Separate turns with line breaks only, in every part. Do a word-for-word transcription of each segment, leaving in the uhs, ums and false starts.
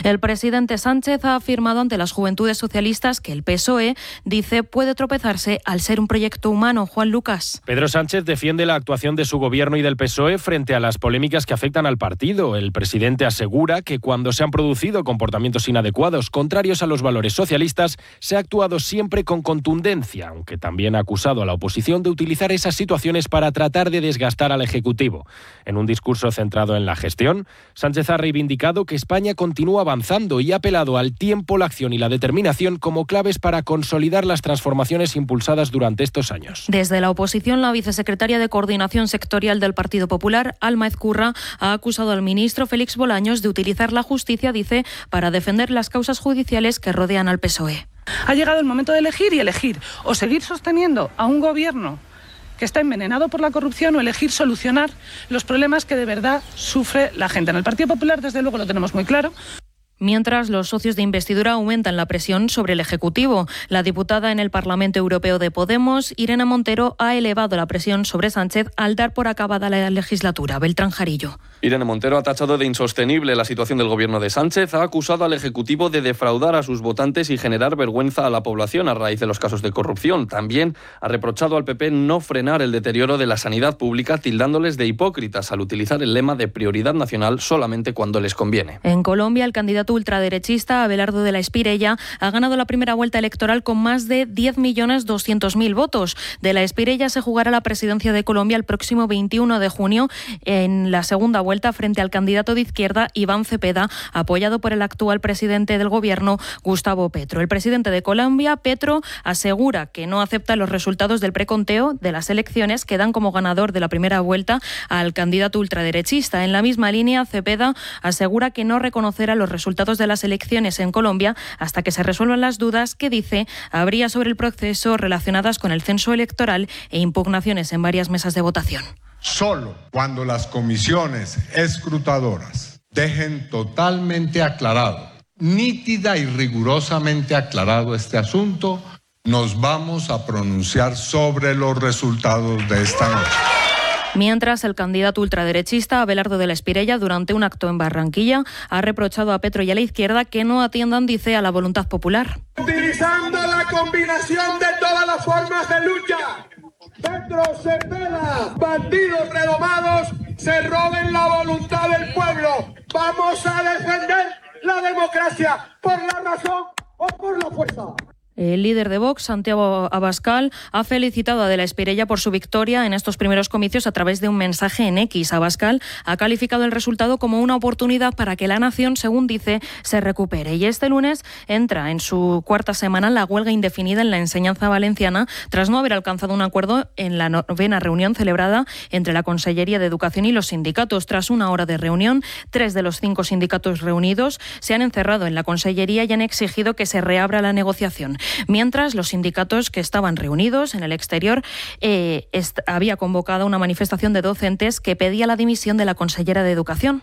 El presidente Sánchez ha afirmado ante las Juventudes Socialistas que el P S O E, dice, puede tropezarse al ser un proyecto humano. Juan Lucas.
Pedro Sánchez defiende la actuación de su gobierno y del P S O E frente a las polémicas que afectan al partido. El presidente asegura que cuando se han producido comportamientos inadecuados, contrarios a los valores socialistas, se ha actuado siempre con contundencia, aunque también ha acusado a la oposición de utilizar esas situaciones para tratar de desgastar al Ejecutivo. En un discurso centrado en la gestión, Sánchez ha reivindicado que España continúa avanzando y ha apelado al tiempo, la acción y la determinación como claves para consolidar las transformaciones impulsadas durante estos años.
Desde la oposición, la vicesecretaria de Coordinación Sectorial del Partido Popular, Alma Ezcurra, ha acusado al ministro Félix Bolaños de utilizar la justicia, dice, para defender las causas judiciales que rodean al P S O E.
Ha llegado el momento de elegir y elegir o seguir sosteniendo a un gobierno que está envenenado por la corrupción o elegir solucionar los problemas que de verdad sufre la gente. En el Partido Popular, desde luego, lo tenemos muy claro.
Mientras, los socios de investidura aumentan la presión sobre el Ejecutivo. La diputada en el Parlamento Europeo de Podemos, Irene Montero, ha elevado la presión sobre Sánchez al dar por acabada la legislatura. Beltrán Jarillo.
Irene Montero ha tachado de insostenible la situación del gobierno de Sánchez, ha acusado al Ejecutivo de defraudar a sus votantes y generar vergüenza a la población a raíz de los casos de corrupción. También ha reprochado al P P no frenar el deterioro de la sanidad pública, tildándoles de hipócritas al utilizar el lema de prioridad nacional solamente cuando les conviene.
En Colombia, el candidato ultraderechista Abelardo de la Espirella ha ganado la primera vuelta electoral con más de diez millones doscientos mil votos. De la Espirella se jugará la presidencia de Colombia el próximo veintiuno de junio en la segunda vuelta frente al candidato de izquierda Iván Cepeda, apoyado por el actual presidente del gobierno, Gustavo Petro. El presidente de Colombia, Petro, asegura que no acepta los resultados del preconteo de las elecciones que dan como ganador de la primera vuelta al candidato ultraderechista. En la misma línea, Cepeda asegura que no reconocerá los resultados de las elecciones en Colombia hasta que se resuelvan las dudas que, dice, habría sobre el proceso relacionadas con el censo electoral e impugnaciones en varias mesas de votación.
Solo cuando las comisiones escrutadoras dejen totalmente aclarado, nítida y rigurosamente aclarado este asunto, nos vamos a pronunciar sobre los resultados de esta noche.
Mientras, el candidato ultraderechista Abelardo de la Espirella, durante un acto en Barranquilla, ha reprochado a Petro y a la izquierda que no atiendan, dice, a la voluntad popular.
Utilizando la combinación de todas las formas de lucha, Petro, Cepeda, bandidos redomados, se roben la voluntad del pueblo. Vamos a defender la democracia por la razón o por la fuerza.
El líder de Vox, Santiago Abascal, ha felicitado a de la Espirella por su victoria en estos primeros comicios a través de un mensaje en X. Abascal ha calificado el resultado como una oportunidad para que la nación, según dice, se recupere. Y este lunes entra en su cuarta semana la huelga indefinida en la enseñanza valenciana, tras no haber alcanzado un acuerdo en la novena reunión celebrada entre la Consellería de Educación y los sindicatos. Tras una hora de reunión, tres de los cinco sindicatos reunidos se han encerrado en la Consellería y han exigido que se reabra la negociación. Mientras, los sindicatos que estaban reunidos en el exterior eh, est- había convocado una manifestación de docentes que pedía la dimisión de la consellera de Educación.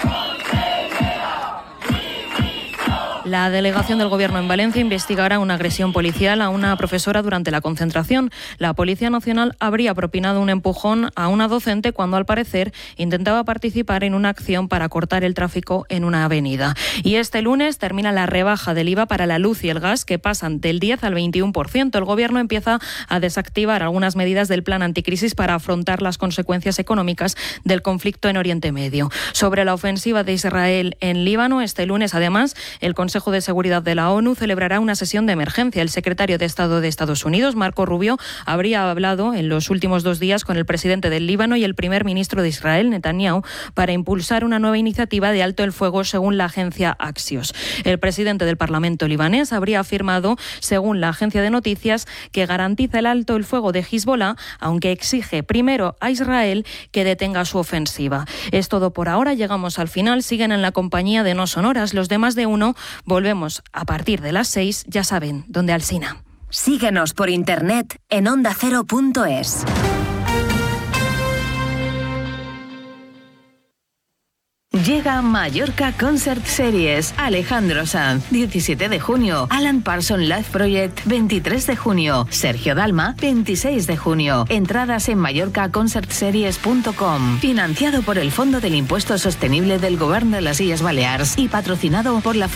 La delegación del Gobierno en Valencia investigará una agresión policial a una profesora durante la concentración. La Policía Nacional habría propinado un empujón a una docente cuando, al parecer, intentaba participar en una acción para cortar el tráfico en una avenida. Y este lunes termina la rebaja del I V A para la luz y el gas, que pasan del diez al veintiuno por ciento. El Gobierno empieza a desactivar algunas medidas del plan anticrisis para afrontar las consecuencias económicas del conflicto en Oriente Medio. Sobre la ofensiva de Israel en Líbano, este lunes, además, el Consejo Consejo de Seguridad de la ONU celebrará una sesión de emergencia. El secretario de Estado de Estados Unidos, Marco Rubio, habría hablado en los últimos dos días con el presidente del Líbano y el primer ministro de Israel, Netanyahu, para impulsar una nueva iniciativa de alto el fuego, según la agencia Axios. El presidente del Parlamento libanés habría afirmado, según la agencia de noticias, que garantiza el alto el fuego de Hezbollah, aunque exige primero a Israel que detenga su ofensiva. Es todo por ahora. Llegamos al final. Siguen en la compañía de No Sonoras, los demás de uno. Volvemos a partir de las seis, ya saben, donde Alsina.
Síguenos por internet en onda cero punto es. Llega Mallorca Concert Series. Alejandro Sanz, diecisiete de junio. Alan Parsons Live Project, veintitrés de junio. Sergio Dalma, veintiséis de junio. Entradas en mallorca concert series punto com. Financiado por el Fondo del Impuesto Sostenible del Govern de las Illes Balears y patrocinado por la